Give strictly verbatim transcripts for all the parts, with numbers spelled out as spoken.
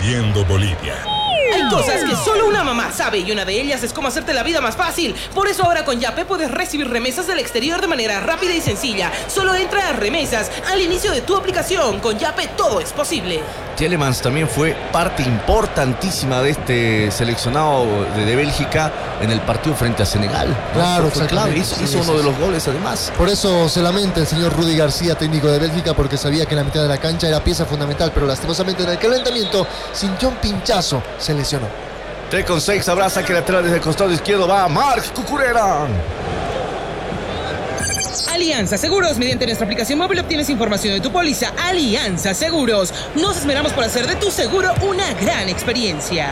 Viviendo Bolivia. Hay cosas que solo una mamá sabe y una de ellas es cómo hacerte la vida más fácil. Por eso ahora con Yape puedes recibir remesas del exterior de manera rápida y sencilla. Solo entra a remesas al inicio de tu aplicación. Con Yape todo es posible. Tielemans también fue parte importantísima de este seleccionado de, de Bélgica en el partido frente a Senegal. Claro, fue clave, hizo, sí, hizo sí, uno sí, de los sí. goles además. Por eso se lamenta el señor Rudy García, técnico de Bélgica, porque sabía que en la mitad de la cancha era pieza fundamental, pero lastimosamente en el calentamiento sintió un pinchazo, se lesionó. tres con seis, abraza que lateral desde el costado izquierdo va Marc Cucurella. Alianza Seguros. Mediante nuestra aplicación móvil obtienes información de tu póliza. Alianza Seguros. Nos esmeramos por hacer de tu seguro una gran experiencia.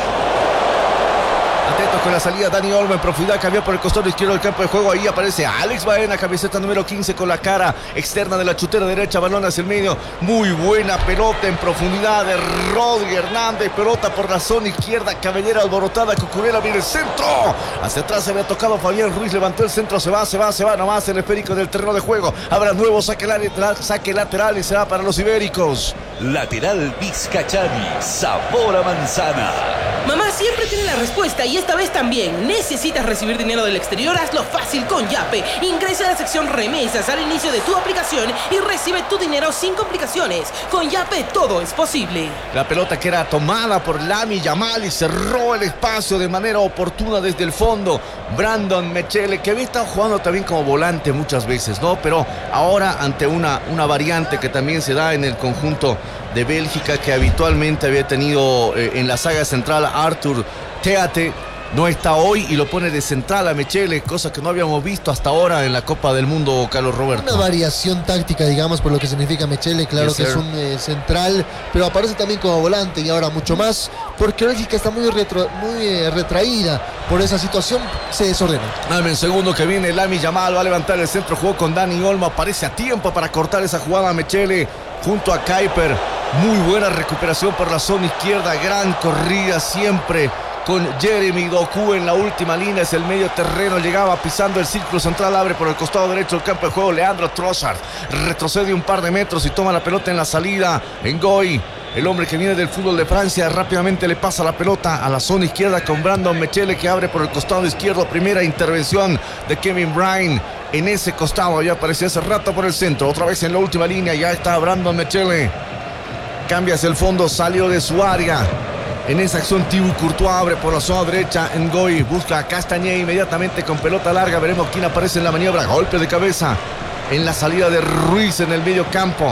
Atento con la salida, Dani Olmo en profundidad, cambió por el costado izquierdo del campo de juego. Ahí aparece Alex Baena, camiseta número quince con la cara externa de la chutera derecha, balón hacia el medio. Muy buena pelota en profundidad de Rodri Hernández, pelota por la zona izquierda, cabellera alborotada, Cucurella viene el centro. Hacia atrás se había tocado Fabián Ruiz, levantó el centro, se va, se va, se va nomás el esférico del terreno de juego. Habrá nuevo saque lateral, saque lateral y será para los ibéricos. Lateral Vizcachani, sabor a manzana. Mamá siempre tiene la respuesta y esta vez también. ¿Necesitas recibir dinero del exterior? Hazlo fácil con Yape. Ingresa a la sección remesas al inicio de tu aplicación y recibe tu dinero sin complicaciones. Con Yape todo es posible. La pelota que era tomada por Lamine Yamal y cerró el espacio de manera oportuna desde el fondo. Brandon Mechele, que había estado jugando también como volante muchas veces, ¿no? Pero ahora ante una, una variante que también se da en el conjunto de Bélgica, que habitualmente había tenido eh, en la saga central a Arthur Theate, no está hoy y lo pone de central a Mechele, cosa que no habíamos visto hasta ahora en la Copa del Mundo, Carlos Roberto. Una variación táctica, digamos, por lo que significa Mechele, claro Yes, que sir. es un eh, central, pero aparece también como volante y ahora mucho más, porque Bélgica está muy, retro, muy eh, retraída por esa situación, se desordena. Dame un segundo que viene Lamine Yamal, va a levantar el centro, jugó con Dani Olmo, aparece a tiempo para cortar esa jugada Mechele junto a Kuiper. Muy buena recuperación por la zona izquierda, gran corrida siempre con Jeremy Doku en la última línea, es el medio terreno, llegaba pisando el círculo central, abre por el costado derecho del campo de juego Leandro Trossard, retrocede un par de metros y toma la pelota en la salida. Ngoy, el hombre que viene del fútbol de Francia, rápidamente le pasa la pelota a la zona izquierda con Brandon Mechele, que abre por el costado izquierdo. Primera intervención de Kevin Bryan en ese costado, ya apareció hace rato por el centro, otra vez en la última línea, ya está Brandon Mechele, cambia hacia el fondo, salió de su área. En esa acción Thibaut Courtois abre por la zona derecha, Ngoy busca a Castañé inmediatamente con pelota larga, veremos quién aparece en la maniobra, golpe de cabeza en la salida de Ruiz en el medio campo.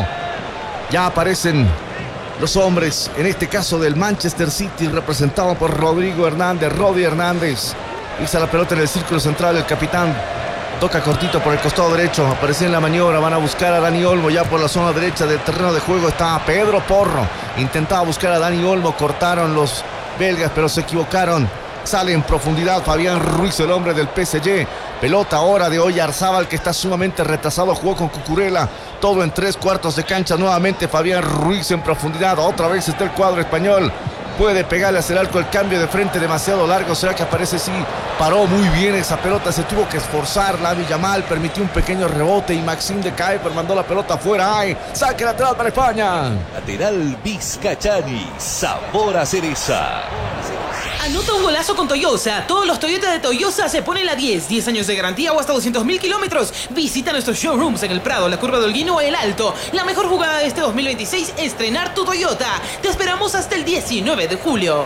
Ya aparecen los hombres, en este caso del Manchester City, representado por Rodrigo Hernández, Rodri Hernández. Hizo la pelota en el círculo central, el capitán toca cortito por el costado derecho, aparece en la maniobra, van a buscar a Dani Olmo, ya por la zona derecha del terreno de juego está Pedro Porro, intentaba buscar a Dani Olmo, cortaron los belgas pero se equivocaron, sale en profundidad Fabián Ruiz, el hombre del P S G, pelota ahora de Oyarzábal, que está sumamente retrasado, jugó con Cucurella, todo en tres cuartos de cancha, nuevamente Fabián Ruiz en profundidad, otra vez está el cuadro español. Puede pegarle hacia el arco, el cambio de frente demasiado largo, será que aparece, sí, paró muy bien esa pelota, se tuvo que esforzar Lamine Yamal, permitió un pequeño rebote y Maxime de Kuiper mandó la pelota afuera. ¡Ay! Saque lateral para España. Lateral Vizcachani, sabor a cereza. Anota un golazo con Toyosa. Todos los Toyota de Toyosa se ponen la diez. diez años de garantía o hasta doscientos mil kilómetros. Visita nuestros showrooms en El Prado, la Curva de Holguín o El Alto. La mejor jugada de este dos mil veintiséis, estrenar tu Toyota. Te esperamos hasta el diecinueve de julio.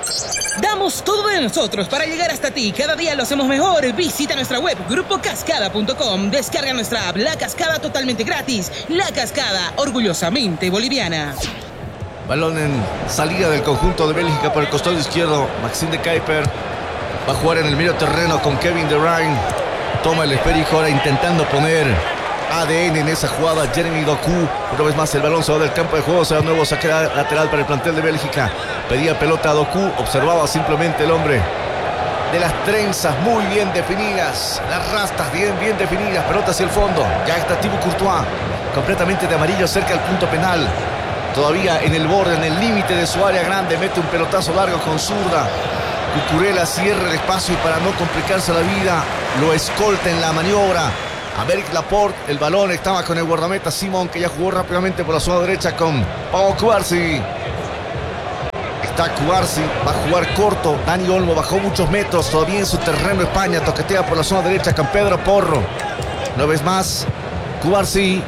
Damos todo de nosotros para llegar hasta ti. Cada día lo hacemos mejor. Visita nuestra web grupo cascada punto com. Descarga nuestra app La Cascada totalmente gratis. La Cascada, orgullosamente boliviana. Balón en salida del conjunto de Bélgica por el costado izquierdo. Maxime de Kuiper va a jugar en el medio terreno con Kevin De Bruyne. Toma el esférico ahora intentando poner A D N en esa jugada. Jeremy Doku. Una vez más el balón se va del campo de juego. Se da nuevo saque lateral para el plantel de Bélgica. Pedía pelota a Doku. Observaba simplemente el hombre de las trenzas muy bien definidas. Las rastas bien, bien definidas. Pelota hacia el fondo. Ya está Thibaut Courtois. Completamente de amarillo cerca del punto penal. Todavía en el borde, en el límite de su área grande, mete un pelotazo largo con zurda. Cucurella cierra el espacio y para no complicarse la vida, lo escolta en la maniobra. Aymeric Laporte, el balón estaba con el guardameta Simon, que ya jugó rápidamente por la zona derecha con Pau Cubarsí. está Cubarsi, va a jugar corto. Dani Olmo bajó muchos metros, todavía en su terreno España, toquetea por la zona derecha con Pedro Porro. Una vez más, Cubarsi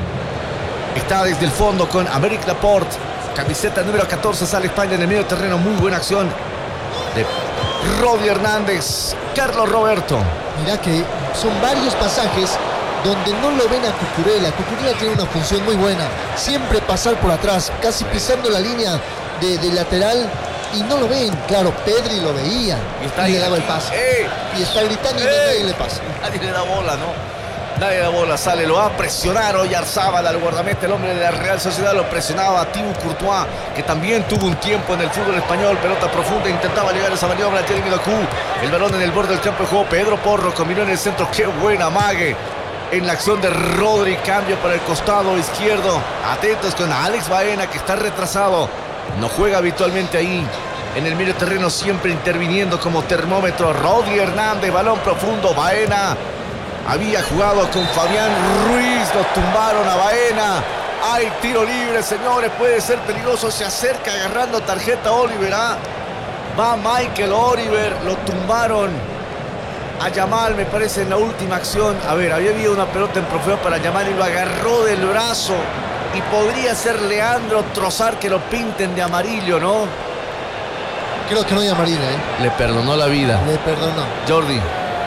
está desde el fondo con Aymeric Laporte. Camiseta número catorce, sale España en el medio terreno. Muy buena acción de Rodri Hernández. Carlos Roberto. Mirá que son varios pasajes donde no lo ven a Cucurella. Cucurella tiene una función muy buena. Siempre pasar por atrás, casi pisando la línea de, de lateral. Y no lo ven. Claro, Pedri lo veía Y, está y le ahí, daba el aquí. pase. ¡Eh! Y está gritando y ¡Eh! nadie le pasa. Nadie le da bola, ¿no? Nadie le da bola, sale, lo va a presionar hoy Arzábal al guardameta, el hombre de la Real Sociedad, lo presionaba a Thibaut Courtois, que también tuvo un tiempo en el fútbol español, pelota profunda, intentaba llegar a esa maniobra, Jeremy Doku, el balón en el borde del campo de juego, Pedro Porro combinó en el centro, qué buena mague en la acción de Rodri, cambio para el costado izquierdo, atentos con Alex Baena, que está retrasado, no juega habitualmente ahí. En el medio terreno siempre interviniendo como termómetro, Rodri Hernández, balón profundo, Baena. Había jugado con Fabián Ruiz, lo tumbaron a Baena. Hay tiro libre, señores, puede ser peligroso. Se acerca agarrando tarjeta Oliver. ¿ah? Va Michael Oliver, lo tumbaron a Yamal, me parece, en la última acción. A ver, había habido una pelota en profundidad para Yamal y lo agarró del brazo. Y podría ser Leandro Trossard que lo pinten de amarillo, ¿no? Creo que no hay amarilla, ¿eh? Le perdonó la vida. Le perdonó. Jordi.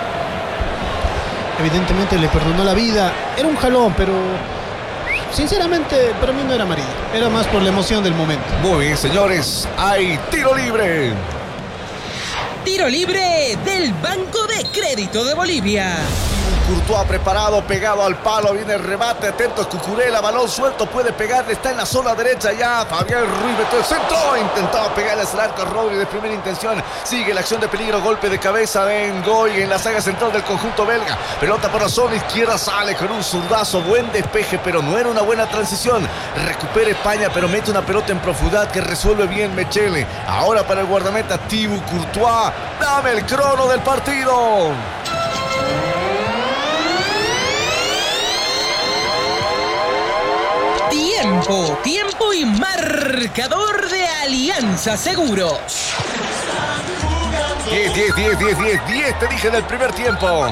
Evidentemente le perdonó la vida. Era un jalón, pero sinceramente para mí no era amarilla. Era más por la emoción del momento. Muy bien, señores. Hay tiro libre. Tiro libre del Banco de Crédito de Bolivia. Courtois preparado, pegado al palo, viene el remate, atentos Cucurella, balón suelto, puede pegarle, está en la zona derecha ya, Fabián Ruiz metió el centro, intentaba pegarle al arco a Rodri de primera intención, sigue la acción de peligro, golpe de cabeza de Ngoy en la saga central del conjunto belga, pelota por la zona izquierda, sale con un zurdazo, buen despeje, pero no era una buena transición, recupera España, pero mete una pelota en profundidad que resuelve bien Mechele, ahora para el guardameta Thibaut Courtois, dame el crono del partido. Tiempo, tiempo y marcador de Alianza Seguros. diez, diez, diez, diez, diez, diez, te dije del primer tiempo.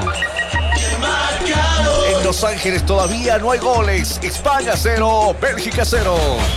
En Los Ángeles todavía no hay goles. España cero, Bélgica cero.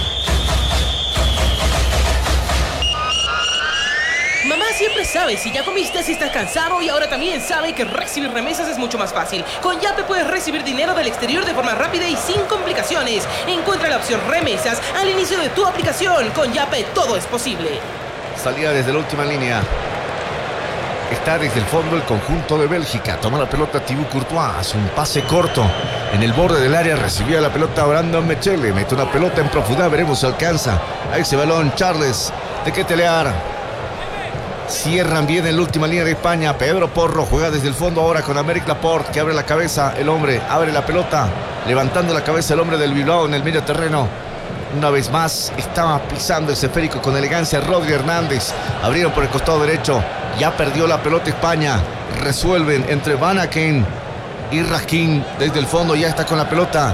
Mamá siempre sabe si ya comiste, si estás cansado y ahora también sabe que recibir remesas es mucho más fácil. Con Yape puedes recibir dinero del exterior de forma rápida y sin complicaciones. Encuentra la opción remesas al inicio de tu aplicación. Con Yape todo es posible. Salida desde la última línea. Está desde el fondo el conjunto de Bélgica. Toma la pelota Thibaut Courtois. Hace un pase corto. En el borde del área recibía la pelota Brandon Mechele. Mete una pelota en profundidad. Veremos si alcanza. A ese balón Charles de Ketelaere. Cierran bien en la última línea de España. Pedro Porro juega desde el fondo ahora con Aymeric Laporte, que abre la cabeza. El hombre abre la pelota, levantando la cabeza el hombre del Bilbao en el medio terreno. Una vez más estaba pisando ese esférico con elegancia Rodri Hernández. Abrieron por el costado derecho. Ya perdió la pelota España. Resuelven entre Van Aken y Raskin desde el fondo. Ya está con la pelota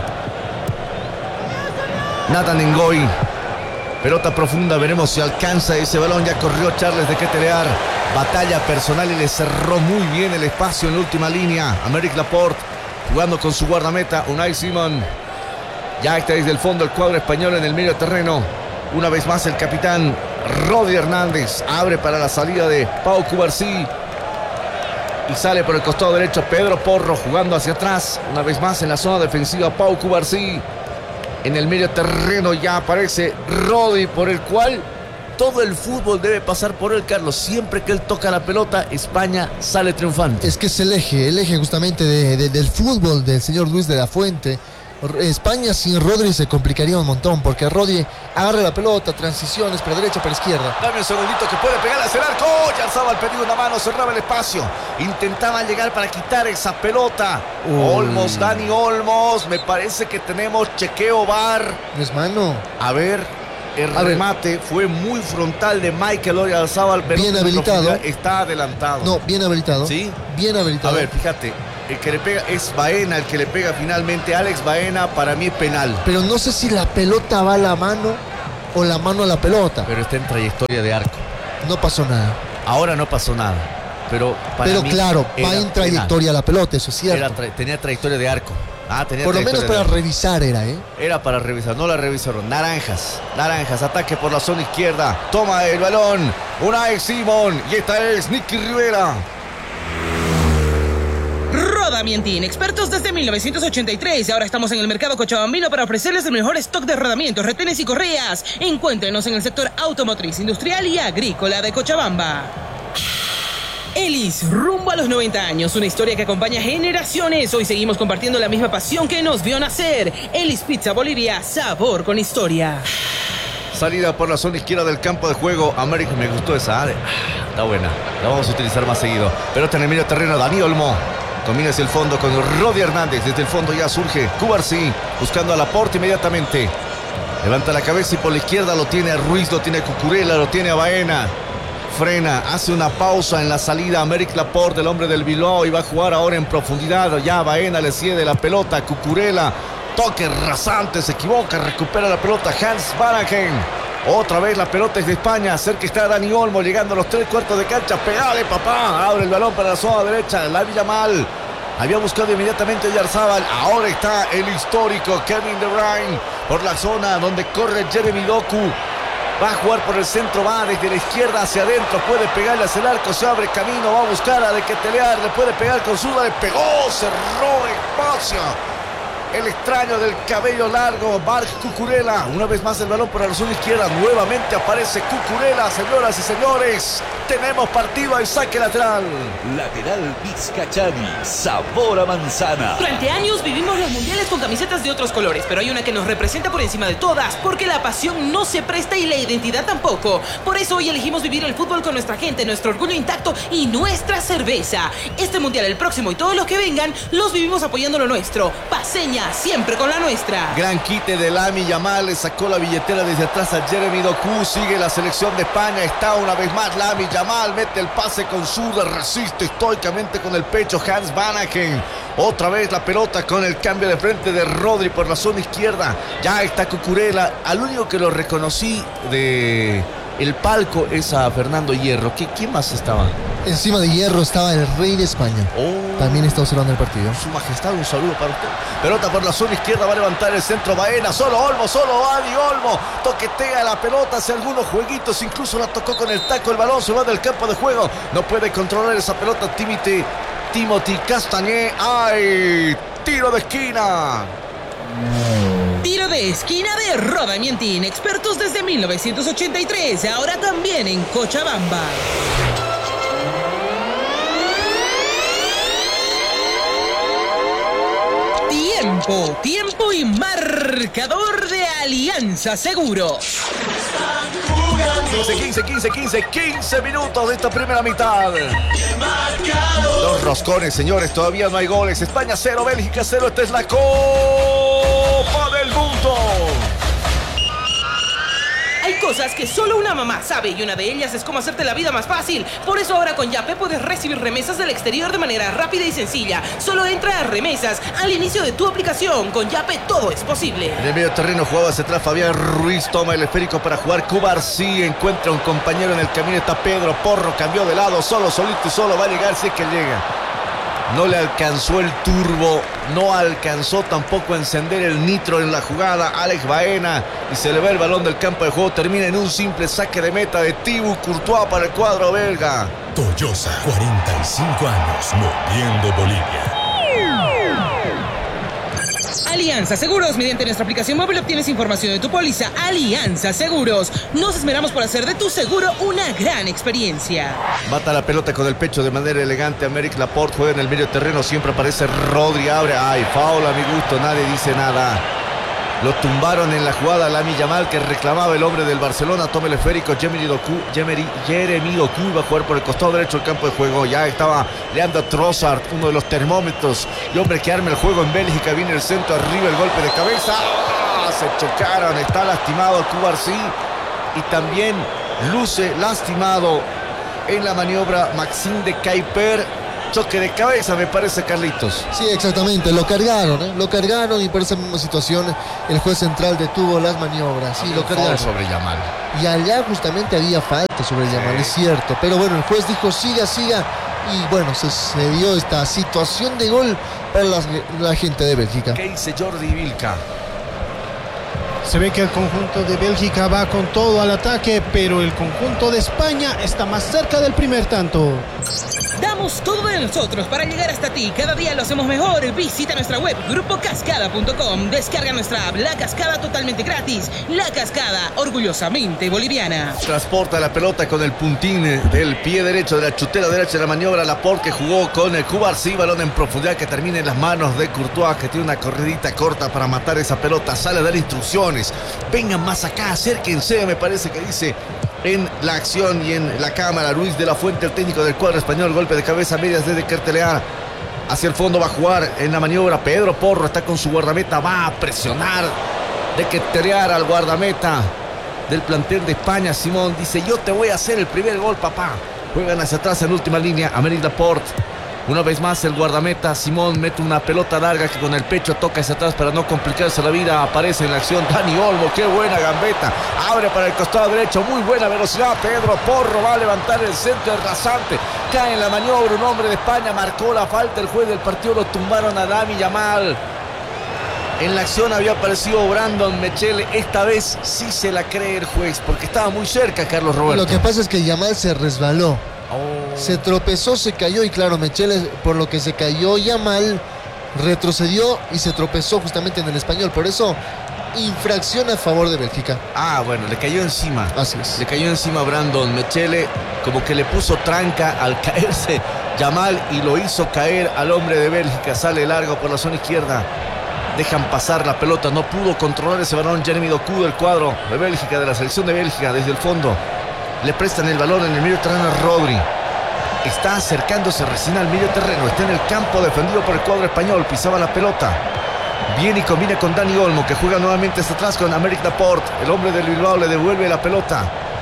Nathan Ngoy. Pelota profunda, veremos si alcanza ese balón. Ya corrió Charles de Ketelaere. Batalla personal y le cerró muy bien el espacio en la última línea. Aymeric Laporte jugando con su guardameta Unai Simón. Ya está desde el fondo el cuadro español en el medio terreno. Una vez más el capitán Rodri Hernández abre para la salida de Pau Cubarsí. Y sale por el costado derecho Pedro Porro jugando hacia atrás. Una vez más en la zona defensiva Pau Cubarsí. En el medio terreno ya aparece Rodri, por el cual todo el fútbol debe pasar por él, Carlos. Siempre que él toca la pelota, España sale triunfante. Es que es el eje, el eje justamente de, de, del fútbol del señor Luis de la Fuente. España sin Rodri se complicaría un montón, porque Rodri agarra la pelota, transiciones para derecha, para izquierda. Dame un segundito que puede pegar hacia el arco. Yarzabal perdió una mano, cerraba el espacio. Intentaba llegar para quitar esa pelota. Uy. Olmos, Dani Olmos. Me parece que tenemos chequeo V A R. ¿No es mano? A ver, el A remate ver. fue muy frontal de Michael Oyarzabal. Bien habilitado. Está adelantado. No, bien habilitado. ¿Sí? Bien habilitado. A ver, fíjate. El que le pega es Baena, el que le pega finalmente Alex Baena, para mí es penal. Pero no sé si la pelota va a la mano o la mano a la pelota. Pero está en trayectoria de arco. No pasó nada. Ahora no pasó nada. Pero, para Pero mí claro, era va en penal. trayectoria a la pelota, eso es cierto. Era tra- tenía trayectoria de arco. Ah, tenía Por lo menos trayectoria para de arco. revisar era, ¿eh? Era para revisar, no la revisaron. Naranjas, naranjas, ataque por la zona izquierda. Toma el balón. Unai Simón. Y esta es Nicky Rivera. Rodamientín, expertos desde mil novecientos ochenta y tres. Ahora estamos en el mercado cochabambino para ofrecerles el mejor stock de rodamientos, retenes y correas. Encuéntrenos en el sector automotriz, industrial y agrícola de Cochabamba. Elis, rumbo a los noventa años, una historia que acompaña generaciones. Hoy seguimos compartiendo la misma pasión que nos vio nacer. Elis Pizza Bolivia, sabor con historia. Salida por la zona izquierda del campo de juego. América, me gustó esa. Ah, está buena. La vamos a utilizar más seguido. Pelota en el medio terreno, Dani Olmo. Domina hacia el fondo con Rodi Hernández. Desde el fondo ya surge Cubarsí, buscando a Laporte inmediatamente. Levanta la cabeza y por la izquierda lo tiene a Ruiz, lo tiene a Cucurella, lo tiene a Baena. Frena, hace una pausa en la salida. Améric Laporte, el hombre del Bilbao, y va a jugar ahora en profundidad. Ya Baena le cede la pelota a Cucurella. Toque rasante, se equivoca, recupera la pelota Hans Vanaken. Otra vez la pelota es de España. Cerca está Dani Olmo, llegando a los tres cuartos de cancha. Pegale, papá. Abre el balón para la zona derecha. Lamine Yamal. Había buscado inmediatamente Yarzábal. Ahora está el histórico Kevin De Bruyne por la zona donde corre Jeremy Doku. Va a jugar por el centro, va desde la izquierda hacia adentro, puede pegarle hacia el arco, se abre camino, va a buscar a De Ketelaere, le puede pegar con zurda, le pegó, cerró espacio. El extraño del cabello largo, Marc Cucurella. Una vez más el balón por la zona izquierda, nuevamente aparece Cucurella, señoras y señores. Tenemos partido al saque lateral. Lateral Vizcachani, sabor a manzana. Durante años vivimos los mundiales con camisetas de otros colores, pero hay una que nos representa por encima de todas, porque la pasión no se presta y la identidad tampoco. Por eso hoy elegimos vivir el fútbol con nuestra gente, nuestro orgullo intacto y nuestra cerveza. Este mundial, el próximo y todos los que vengan, los vivimos apoyando lo nuestro. Paseña, siempre con la nuestra. Gran quite de Lamine Yamal, le sacó la billetera desde atrás a Jeremy Doku. Sigue la selección de España, está una vez más Lamine Yamal, mete el pase con zurda, resiste estoicamente con el pecho Hans Vanaken. Otra vez la pelota con el cambio de frente de Rodri por la zona izquierda. Ya está Cucurella. Al único que lo reconocí de el palco es a Fernando Hierro. ¿Qué, ¿Quién más estaba? Encima de Hierro estaba el rey de España. Oh. También está observando el partido. Su majestad, un saludo para usted. Pelota por la zona izquierda, va a levantar el centro Baena. Solo Olmo, solo Dani Olmo. Toquetea la pelota, hace algunos jueguitos. Incluso la tocó con el taco. El balón se va del campo de juego. No puede controlar esa pelota Timothy, Timothy Castañé. ¡Ay! Tiro de esquina. Tiro de esquina de Rodamientín, expertos desde mil novecientos ochenta y tres, ahora también en Cochabamba. Tiempo, tiempo y marcador de Alianza Seguros. quince, quince, quince, quince, quince minutos de esta primera mitad. Los roscones, señores, todavía no hay goles. España cero, Bélgica cero. Esta es la Copa del Mundo. Hay cosas que solo una mamá sabe y una de ellas es cómo hacerte la vida más fácil. Por eso ahora con Yape puedes recibir remesas del exterior de manera rápida y sencilla. Solo entra a remesas al inicio de tu aplicación. Con Yape todo es posible. En el medio terreno jugaba hacia atrás Fabián Ruiz, toma el esférico para jugar. Cubarsí encuentra un compañero en el camino, está Pedro Porro, cambió de lado, solo, solito y solo va a llegar, si es que llega. No le alcanzó el turbo, no alcanzó tampoco a encender el nitro en la jugada Alex Baena y se le va el balón del campo de juego. Termina en un simple saque de meta de Thibaut Courtois para el cuadro belga. Toyosa, cuarenta y cinco años, moviendo Bolivia. Alianza Seguros, mediante nuestra aplicación móvil obtienes información de tu póliza. Alianza Seguros, nos esmeramos por hacer de tu seguro una gran experiencia. Mata la pelota con el pecho de manera elegante. Améric Laporte juega en el medio terreno, siempre aparece Rodri, abre. Ay, foul a mi gusto, nadie dice nada. Lo tumbaron en la jugada Lamine Yamal, que reclamaba el hombre del Barcelona. Toma el esférico Jeremy Doku, Jeremy, Jeremy Doku va a jugar por el costado derecho del campo de juego. Ya estaba Leandro Trossard, uno de los termómetros y hombre que arma el juego en Bélgica. Viene el centro, arriba el golpe de cabeza. ¡Ah! Se chocaron, está lastimado Cubarsí y también luce lastimado en la maniobra Maxime de Kuiper. choque de cabeza, me parece, Carlitos. Sí, exactamente, lo cargaron, ¿eh? Lo cargaron y por esa misma situación el juez central detuvo las maniobras. Sí, lo cargaron. sobre Yamal. Y allá justamente había falta sobre Yamal, es cierto. Pero bueno, el juez dijo siga, siga. Y bueno, se, se dio esta situación de gol para la, la gente de Bélgica. ¿Qué dice Jordi Vilca? Se ve que el conjunto de Bélgica va con todo al ataque, pero el conjunto de España está más cerca del primer tanto. Damos todo de nosotros para llegar hasta ti. Cada día lo hacemos mejor. Visita nuestra web grupo cascada punto com. Descarga nuestra app La Cascada totalmente gratis. La Cascada, orgullosamente boliviana. Transporta la pelota con el puntín del pie derecho de la chutera derecha de la maniobra. Laporte, que jugó con el Cubarsí. Balón en profundidad que termina en las manos de Courtois, que tiene una corridita corta para matar esa pelota. Sale a dar instrucciones. Vengan más acá, acérquense, me parece que dice en la acción y en la cámara Luis de la Fuente, el técnico del cuadro español. Golpe de cabeza a medias desde Kertelear. Hacia el fondo va a jugar en la maniobra Pedro Porro, está con su guardameta, va a presionar de Kertelear al guardameta del plantel de España. Simón dice: yo te voy a hacer el primer gol, papá. Juegan hacia atrás en última línea Aymeric Laporte. Una vez más el guardameta Simón mete una pelota larga que con el pecho toca hacia atrás para no complicarse la vida. Aparece en la acción Dani Olmo, qué buena gambeta. Abre para el costado derecho, muy buena velocidad. Pedro Porro va a levantar el centro rasante. Cae en la maniobra un hombre de España, marcó la falta. El juez del partido lo tumbaron a Lamine Yamal. En la acción había aparecido Brandon Mechele. Esta vez sí se la cree el juez porque estaba muy cerca Carlos Roberto. Lo que pasa es que Yamal se resbaló. Oh. Se tropezó, se cayó y claro, Mechele, por lo que se cayó Yamal, retrocedió y se tropezó justamente en el español. Por eso, infracción a favor de Bélgica. Ah, bueno, le cayó encima. Así es. Le cayó encima Brandon Mechele, como que le puso tranca al caerse Yamal y lo hizo caer al hombre de Bélgica. Sale largo por la zona izquierda. Dejan pasar la pelota, no pudo controlar ese balón Jeremy Doku del cuadro de Bélgica, de la selección de Bélgica, desde el fondo. Le prestan el balón en el medio terreno a Rodri. Está acercándose recién al medio terreno. Está en el campo defendido por el cuadro español. Pisaba la pelota. Viene y combina con Dani Olmo, que juega nuevamente hasta atrás con Aymeric Laporte. El hombre del Bilbao le devuelve la pelota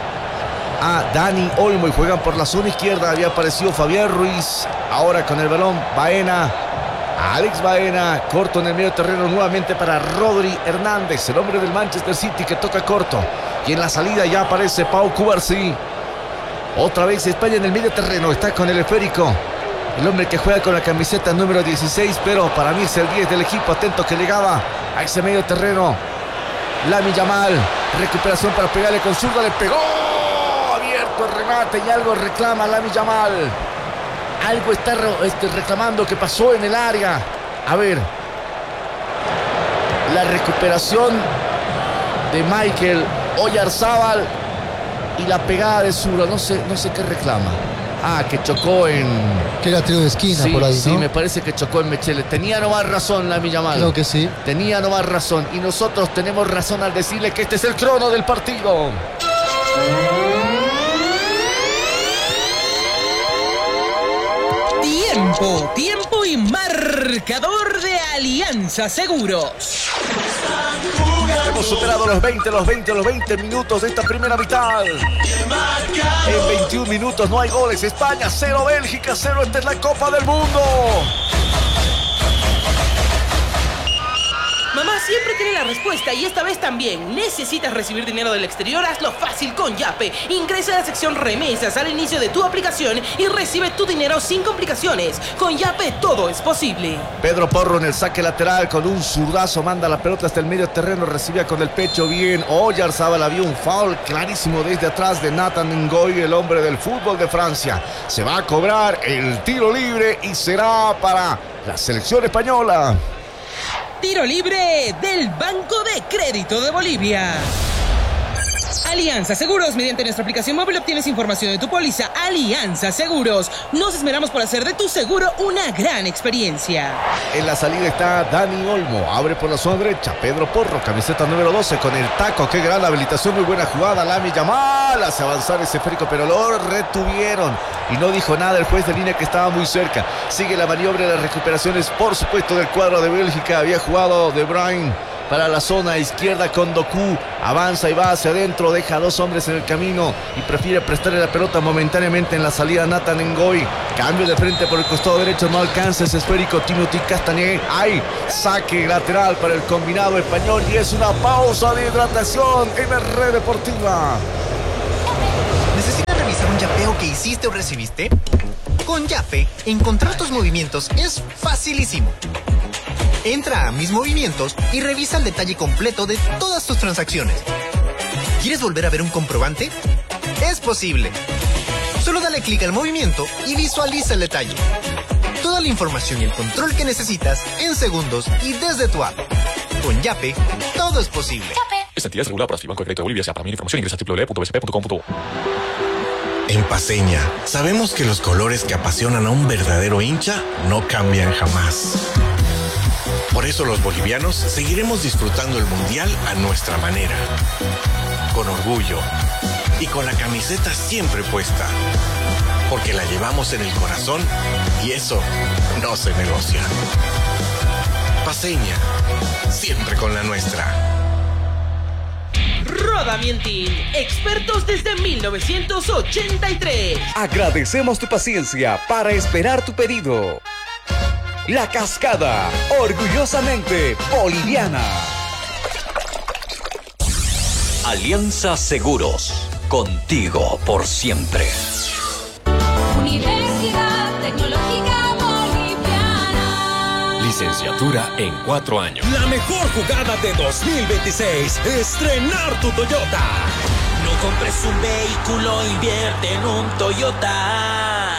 a Dani Olmo y juegan por la zona izquierda. Había aparecido Fabián Ruiz. Ahora con el balón Baena. Alex Baena, corto en el medio terreno nuevamente para Rodri Hernández, el hombre del Manchester City, que toca corto. Y en la salida ya aparece Pau Cubarsí. Otra vez España en el medio terreno, está con el esférico. El hombre que juega con la camiseta número dieciséis, pero para mí es el diez del equipo. Atento que llegaba a ese medio terreno. Lamine Yamal, recuperación para pegarle con zurda, le pegó. Abierto el remate y algo reclama Lamine Yamal. Algo está este, reclamando que pasó en el área. A ver. La recuperación de Michael Oyarzábal y la pegada de Zura. No sé, no sé qué reclama. Ah, que chocó en... Que era tiro de esquina sí, por ahí, ¿no? Sí, me parece que chocó en Mechele. Tenía nomás razón Lamine Yamal. Creo que sí. Tenía nomás razón. Y nosotros tenemos razón al decirle que este es el crono del partido. Tiempo, tiempo y marcador de Alianza Seguros. Hemos superado los veinte, los veinte, los veinte minutos de esta primera mitad. En veintiún minutos no hay goles. España cero, Bélgica cero. Esta es la Copa del Mundo. Mamá siempre tiene la respuesta y esta vez también. ¿Necesitas recibir dinero del exterior? Hazlo fácil con Yape. Ingresa a la sección remesas al inicio de tu aplicación y recibe tu dinero sin complicaciones. Con Yape todo es posible. Pedro Porro en el saque lateral con un zurdazo manda la pelota hasta el medio terreno, recibía con el pecho bien. Oyarzábal, había un foul clarísimo desde atrás de Nathan Ngoy, el hombre del fútbol de Francia. Se va a cobrar el tiro libre y será para la selección española. Tiro libre del Banco de Crédito de Bolivia. Alianza Seguros, mediante nuestra aplicación móvil obtienes información de tu póliza. Alianza Seguros, nos esmeramos por hacer de tu seguro una gran experiencia. En la salida está Dani Olmo, abre por la zona derecha, Pedro Porro, camiseta número doce con el taco, qué gran habilitación, muy buena jugada, Lamine Yamal hace avanzar ese esférico, pero lo retuvieron y no dijo nada el juez de línea, que estaba muy cerca. Sigue la maniobra de las recuperaciones, por supuesto, del cuadro de Bélgica. Había jugado De Bruyne para la zona izquierda con Doku. Avanza y va hacia adentro, deja a dos hombres en el camino y prefiere prestarle la pelota momentáneamente en la salida a Nathan Ngoy. Cambio de frente por el costado derecho, no alcanza ese esférico Timothy Castañé. Hay saque lateral para el combinado español y es una pausa de hidratación en la Red Deportiva. ¿Necesitas revisar un yapeo que hiciste o recibiste? Con Yape, encontrar tus movimientos es facilísimo. Entra a Mis Movimientos y revisa el detalle completo de todas tus transacciones. ¿Quieres volver a ver un comprobante? Es posible. Solo dale clic al movimiento y visualiza el detalle. Toda la información y el control que necesitas en segundos y desde tu app. Con Yape, todo es posible. Esta entidad es regulada por Banco de Crédito de Bolivia. Para mayor información ingresa a doble u doble u doble u punto b s p punto com punto b o. En Paceña, sabemos que los colores que apasionan a un verdadero hincha no cambian jamás. Por eso los bolivianos seguiremos disfrutando el Mundial a nuestra manera. Con orgullo y con la camiseta siempre puesta. Porque la llevamos en el corazón y eso no se negocia. Paceña, siempre con la nuestra. Rodamientin, expertos desde mil novecientos ochenta y tres. Agradecemos tu paciencia para esperar tu pedido. La Cascada, orgullosamente boliviana. Alianza Seguros, contigo por siempre. Universidad Tecnológica Boliviana. Licenciatura en cuatro años. La mejor jugada de dos mil veintiséis. Estrenar tu Toyota. No compres un vehículo, invierte en un Toyota.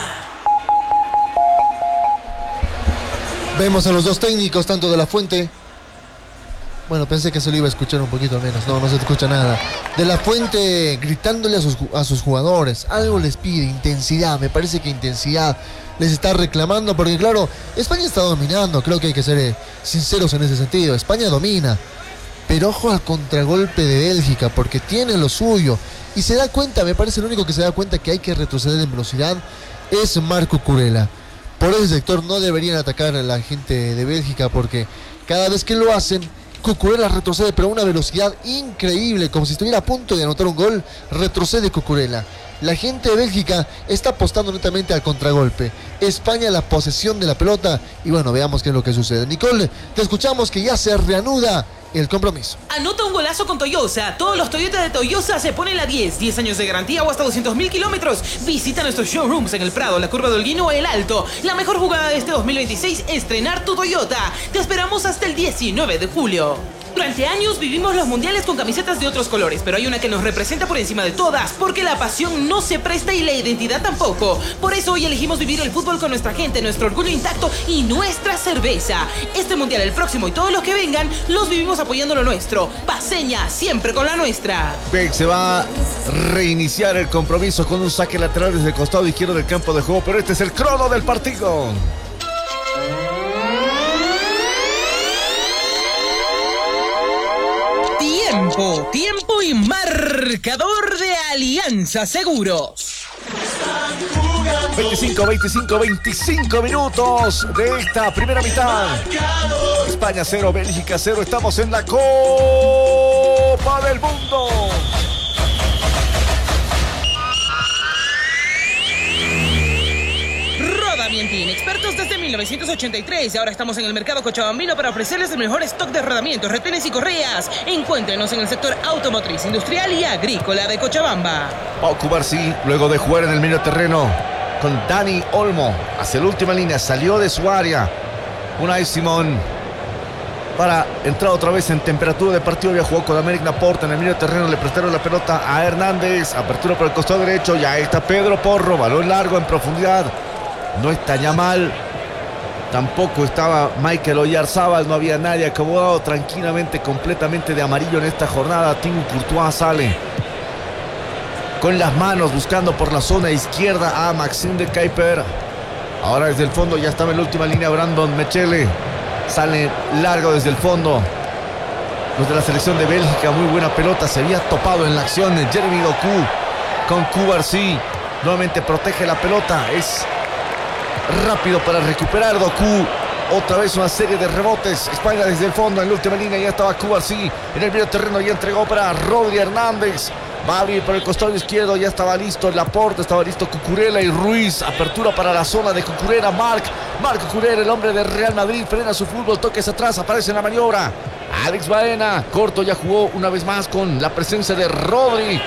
Vemos a los dos técnicos, tanto de la Fuente. Bueno, pensé que se lo iba a escuchar un poquito menos. No, no se escucha nada. De la Fuente gritándole a sus, a sus jugadores. Algo les pide, intensidad. Me parece que intensidad les está reclamando. Porque claro, España está dominando. Creo que hay que ser eh, sinceros en ese sentido. España domina. Pero ojo al contragolpe de Bélgica, porque tiene lo suyo. Y se da cuenta, me parece el único que se da cuenta que hay que retroceder en velocidad es Marco Cucurella. Por ese sector no deberían atacar a la gente de Bélgica, porque cada vez que lo hacen, Cucurella retrocede, pero a una velocidad increíble, como si estuviera a punto de anotar un gol, retrocede Cucurella. La gente de Bélgica está apostando netamente al contragolpe. España la posesión de la pelota y bueno, veamos qué es lo que sucede. Nicole, te escuchamos que ya se reanuda el compromiso. Anota un golazo con Toyosa. Todos los Toyota de Toyosa se ponen la diez. diez años de garantía o hasta doscientos mil kilómetros. Visita nuestros showrooms en el Prado, la Curva de Holguín o el Alto. La mejor jugada de este dos mil veintiséis, estrenar tu Toyota. Te esperamos hasta el diecinueve de julio. Durante años vivimos los mundiales con camisetas de otros colores, pero hay una que nos representa por encima de todas, porque la pasión no se presta y la identidad tampoco. Por eso hoy elegimos vivir el fútbol con nuestra gente, nuestro orgullo intacto y nuestra cerveza. Este mundial, el próximo y todos los que vengan, los vivimos apoyando lo nuestro. Paceña, siempre con la nuestra. Beck se va a reiniciar el compromiso con un saque lateral desde el costado izquierdo del campo de juego, pero este es el crono del partido. Tiempo, tiempo y marcador de Alianza Seguros. veinticinco, veinticinco, veinticinco minutos de esta primera mitad. España cero, Bélgica cero. Estamos en la Copa del Mundo. Rodamientin, expertos desde mil novecientos ochenta y tres y ahora estamos en el mercado cochabambino para ofrecerles el mejor stock de rodamientos, retenes y correas. Encuéntrenos en el sector automotriz, industrial y agrícola de Cochabamba. Pau Cubarsí, luego de jugar en el medio terreno con Dani Olmo, hacia la última línea, salió de su área. Unai Simón para entrar otra vez en temperatura de partido. Ya jugó con Améric Laporta en el medio terreno, le prestaron la pelota a Hernández, apertura por el costado derecho, ya está Pedro Porro, balón largo en profundidad. No está Yamal, tampoco estaba Michael Oyarzábal, no había nadie acomodado tranquilamente, completamente de amarillo en esta jornada. Thibaut Courtois sale con las manos buscando por la zona izquierda a Maxime de Kuyper. Ahora desde el fondo ya estaba en la última línea Brandon Mechele, sale largo desde el fondo. Los de la selección de Bélgica, muy buena pelota, se había topado en la acción de Jeremy Doku con Cubarsí, nuevamente protege la pelota, es rápido para recuperar Doku, Otra vez una serie de rebotes. España desde el fondo, en la última línea ya estaba Cubarsí. En el medio terreno ya entregó para Rodri Hernández. Va a abrir por el costado izquierdo, ya estaba listo Laporte, estaba listo Cucurella y Ruiz. Apertura para la zona de Cucurella, Marc. Marc Cucurella, el hombre de Real Madrid, frena su fútbol, toques atrás, aparece en la maniobra. Alex Baena, corto, ya jugó una vez más con la presencia de Rodri.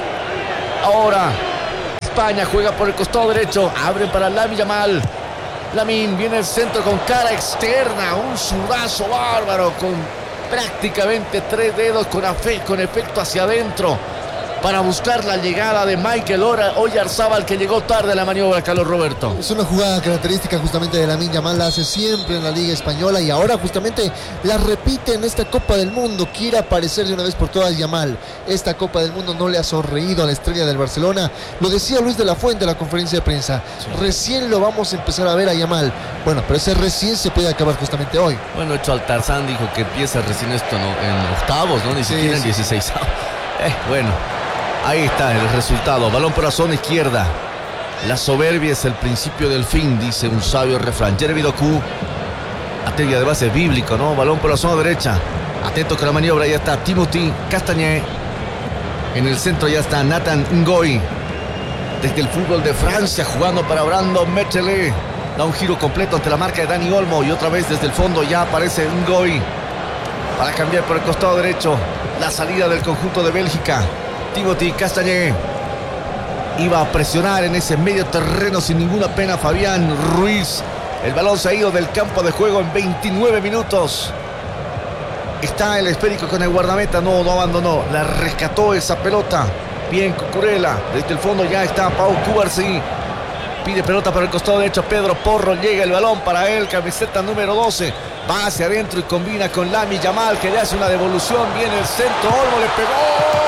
Ahora España juega por el costado derecho, abre para Lamine Yamal. Lamine viene el centro con cara externa, un zurdazo bárbaro con prácticamente tres dedos con, con efecto hacia adentro para buscar la llegada de Michael Oyarzábal, que llegó tarde a la maniobra, Carlos Roberto. Es una jugada característica justamente de Lamine Yamal, la hace siempre en la Liga Española y ahora justamente la repite en esta Copa del Mundo. Quiere aparecer de una vez por todas Yamal. Esta Copa del Mundo no le ha sonreído a la estrella del Barcelona. Lo decía Luis de la Fuente en la conferencia de prensa. Sí. Recién lo vamos a empezar a ver a Yamal. Bueno, pero ese recién se puede acabar justamente hoy. Bueno, hecho al Tarzán dijo que empieza recién esto, ¿no? En octavos, ¿no? Ni sí, siquiera en sí. dieciséis. Eh, bueno. Ahí está el resultado, balón por la zona izquierda. La soberbia es el principio del fin, dice un sabio refrán. Jeremy Doku, atendía de base bíblico, ¿no? Balón por la zona derecha. Atento con la maniobra, ya está Timothy Castañé. En el centro ya está Nathan Ngoy. Desde el fútbol de Francia, jugando para Brandon Mechele. Da un giro completo ante la marca de Dani Olmo. Y otra vez desde el fondo ya aparece Ngoy para cambiar por el costado derecho. La salida del conjunto de Bélgica. Timothy Castañé iba a presionar en ese medio terreno sin ninguna pena Fabián Ruiz. El balón se ha ido del campo de juego en veintinueve minutos. Está el esférico con el guardameta. No, no abandonó. La rescató esa pelota. Bien Cucurella. Desde el fondo ya está Pau Cubarsí. Pide pelota para el costado derecho. Pedro Porro. Llega el balón para él. Camiseta número doce. Va hacia adentro y combina con Lamine Yamal, que le hace una devolución. Viene el centro. Olmo le pegó.